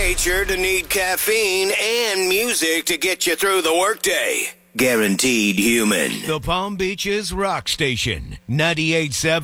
nature to need caffeine and music to get you through the workday. Guaranteed human. The Palm Beaches Rock Station, 98.7